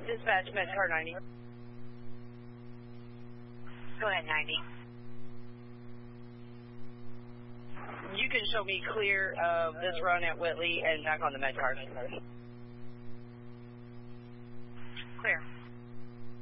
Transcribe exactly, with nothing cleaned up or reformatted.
Dispatch, Medcar ninety. Go ahead, ninety. You can show me clear of this run at Whitley and back on the Medcar. Clear.